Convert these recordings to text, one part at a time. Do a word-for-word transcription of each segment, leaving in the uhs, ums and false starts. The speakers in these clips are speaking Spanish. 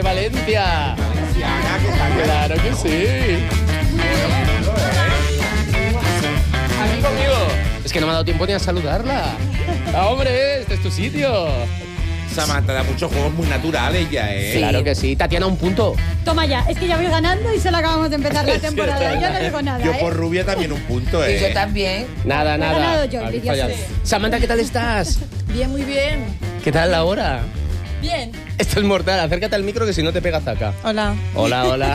desde Valencia. Valenciana, ¿qué tal? Claro que sí. Amigo, amigo. Es que no me ha dado tiempo ni a saludarla. Ah, hombre, este es tu sitio. Samantha da muchos juegos muy naturales ya, ¿eh? Sí. Claro que sí. Tatiana, un punto. Toma ya, es que ya voy ganando y solo acabamos de empezar la Es que temporada. está- Yo no digo nada, Yo ¿eh? por rubia también un punto, ¿eh? Y yo también. Nada, He nada. ganado yo, Habéis envidioso. fallado. Samantha, ¿qué tal estás? Bien, muy bien. ¿Qué tal la hora? Bien. Esto es mortal. Acércate al micro que si no te pega zaca. Hola. Hola, hola.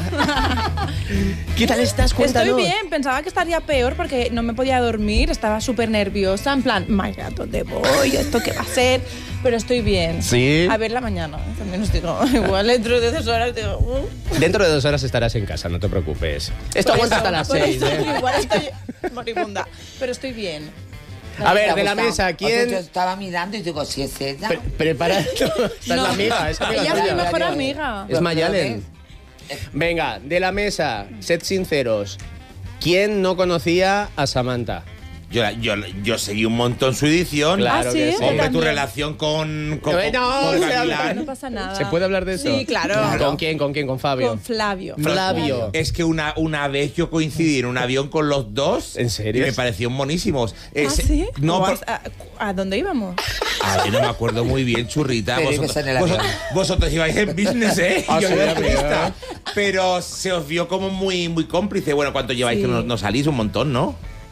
¿Qué tal estás? Cuéntanos. Estoy bien, pensaba que estaría peor porque no me podía dormir, estaba súper nerviosa, en plan, my God, ¿dónde voy? ¿Esto qué va a ser? Pero estoy bien. Sí. A ver la mañana, ¿eh? También os digo, igual dentro de dos horas digo, uh. Dentro de dos horas estarás en casa, no te preocupes. Esto Por aguanta eso, hasta las por seis, eso, ¿eh? Igual estoy moribunda, pero estoy bien. A ver, ¿Te ha de la gustado? mesa, O sea, ¿quién...? yo estaba mirando y digo, si es ella. Pre- prepara... Esta es No. la amiga, es amiga Ella es mi tuya. mejor ya, ya. amiga. Es Mayalen. Venga, de la mesa, sed sinceros. ¿Quién no conocía a Samantha? Yo, yo, yo seguí un montón su edición. Claro Ah, que ¿sí? sí. Hombre, tu también. relación con, con, Eh, no, con se Gavilán. habla- No pasa nada. ¿Se puede hablar de eso? Sí, claro. ¿Con quién? ¿Con quién? ¿Con Fabio? Con Flavio. Flavio. Es que una, una vez yo coincidí en un avión con los dos. ¿En serio? Y me parecieron monísimos. ¿Ah, Es- sí? No, ¿O por- a, a- ¿a dónde íbamos? A ver, no me acuerdo muy bien, churrita. Pero Vosotros, ibas en el vosotros, avión. vosotros ibais en business, ¿eh? Ah, Yo sí, iba en amigo. turista. Pero se os vio como muy, muy cómplice. Bueno, ¿cuánto lleváis Sí. que no, no salís? Un montón, ¿no?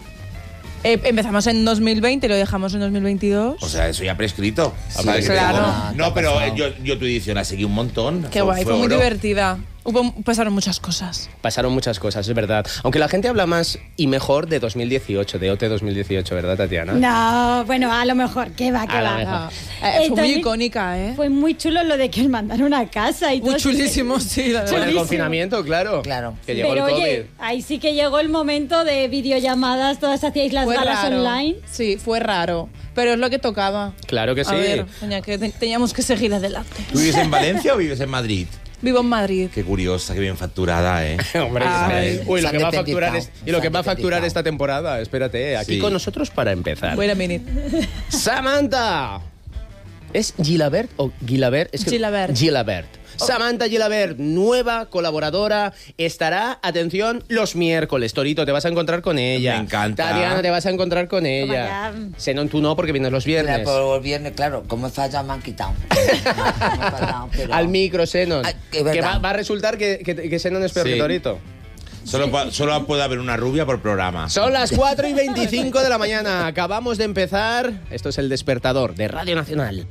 Eh, empezamos en dos mil veinte y lo dejamos en dos mil veintidós. O sea, eso ya prescrito. Sí, O sea, que claro. tengo- No, pero eh, yo, yo tu edición la seguí un montón. Qué guay, fue muy oro. divertida. Hubo, pasaron muchas cosas. Pasaron muchas cosas, es verdad. Aunque la gente habla más y mejor de dos mil dieciocho, de O T dos mil dieciocho, ¿verdad, Tatiana? No, bueno, a lo mejor, que va, que A lo va. mejor. Eh, fue muy también icónica, ¿eh? Fue muy chulo lo de que os mandaron a casa y todo. Muy chulísimo, sí, la Con verdad. el Chulísimo. confinamiento, claro. Claro. Que llegó Pero el oye, ahí sí que llegó el momento de videollamadas, todas hacíais las Fue galas raro. online. Sí, fue raro. Pero es lo que tocaba. COVID. Claro que sí. A ver, tenía que, te- teníamos que seguir adelante. ¿Tú vives en Valencia o vives en Madrid? Vivo en Madrid. Qué curiosa, qué bien facturada, ¿eh? Hombre, Ay. espera. Uy, lo Se que va a han facturar es, independizado. y lo que Se va a han facturar independizado. esta temporada, espérate, aquí Sí. con nosotros para empezar. Wait a minute. Samantha. ¿Es Gilabert o Gilabert? Es que- Gilabert. Gilabert. Samantha Gilabert, nueva colaboradora, estará, atención, los miércoles. Torito, te vas a encontrar con ella. Me encanta. Tatiana, te vas a encontrar con ella. ya. Senon, tú no, porque vienes los viernes. Claro, por el viernes, claro, como he fallado me han quitado. Me he fallado, pero- Al micro, Senon. Ay, que que verdad. va, va a resultar que, que, que Senon es peor Sí. que Torito. Solo, pa- solo puede haber una rubia por programa. Son las cuatro y veinticinco de la mañana. Acabamos de empezar. Esto es El Despertador de Radio Nacional.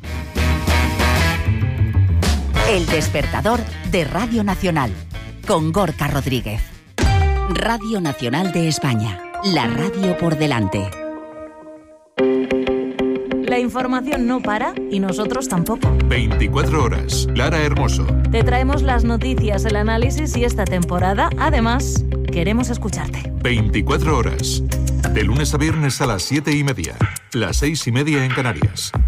El despertador de Radio Nacional con Gorka Rodríguez. Radio Nacional de España, la radio por delante. La información no para y nosotros tampoco. veinticuatro horas. Lara Hermoso. Te traemos las noticias, el análisis y esta temporada, además, queremos escucharte. veinticuatro horas. De lunes a viernes a las siete y media. Las seis y media en Canarias.